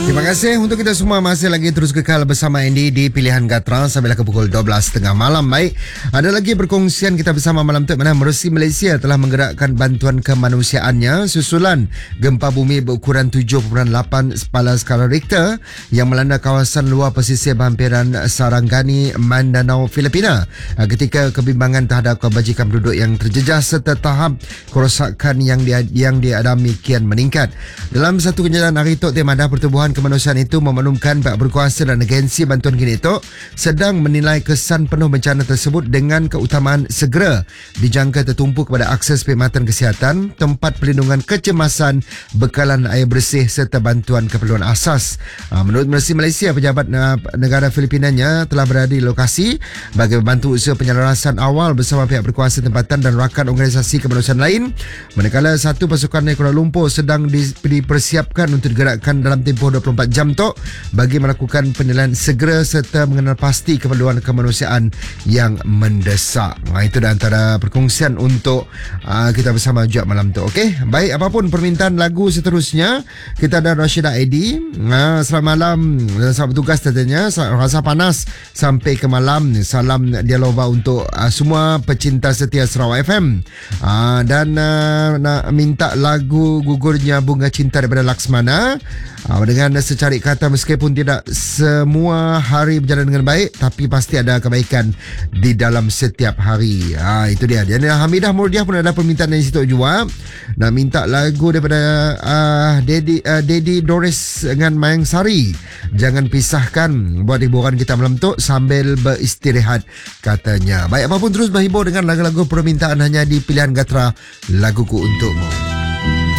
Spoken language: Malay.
Terima kasih untuk kita semua masih lagi terus kekal bersama Andy di Pilihan Gatra sampai ke pukul 12.30 malam. Baik, ada lagi perkongsian kita bersama malam tu, mana Mersey Malaysia telah menggerakkan bantuan kemanusiaannya susulan gempa bumi berukuran 7.8 skala Richter yang melanda kawasan luar pesisir berhampiran Sarangani, Mindanao, Filipina ketika kebimbangan terhadap kebajikan penduduk yang terjejas serta tahap kerosakan yang dialami kian meningkat. Dalam satu kenyataan hari itu, Madah Pertubuhan Kemanusiaan itu memaklumkan pihak berkuasa dan agensi bantuan kini itu sedang menilai kesan penuh bencana tersebut dengan keutamaan segera dijangka tertumpu kepada akses perkhidmatan kesihatan, tempat pelindungan kecemasan, bekalan air bersih serta bantuan keperluan asas. Menurut Mersey Malaysia, pejabat negara Filipinanya telah berada di lokasi bagi membantu usaha penyelarasan awal bersama pihak berkuasa tempatan dan rakan organisasi kemanusiaan lain, manakala satu pasukan dari Kuala Lumpur sedang dipersiapkan untuk digerakkan dalam tempoh 24 jam tu bagi melakukan penilaian segera serta mengenal pasti keperluan kemanusiaan yang mendesak. Itu dah antara perkongsian untuk kita bersama juga malam tu. Okey, baik, apapun permintaan lagu seterusnya, kita ada Rashidah Edi. Selamat malam dan selamat bertugas katanya. Rasa panas sampai ke malam. Salam Dialova untuk semua pecinta setia Sarawak FM. Dan nak minta lagu Gugurnya Bunga Cinta daripada Laksmana. Dengan secarik kata, meskipun tidak semua hari berjalan dengan baik, tapi pasti ada kebaikan di dalam setiap hari. Itu dia. Dan Hamidah Murdiah pun ada permintaan dari situ juga. Nak minta lagu daripada Dedi Doris dengan Mayang Sari. Jangan pisahkan, buat hiburan kita malam tu sambil beristirahat katanya. Baik, apapun terus berhibur dengan lagu-lagu permintaan hanya di Pilihan Gatra Laguku Untukmu.